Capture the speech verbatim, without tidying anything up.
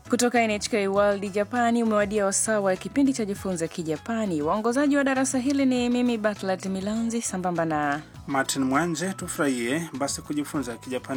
Kutoka N H K World Japani umewadia wasaa wa kipindi cha jifunze Kijapani. Waongozaji wa darasa hili ni mimi Batlat Milanzi sambamba na Martin Mwanje. Tufurahie basi kujifunza Kijapani.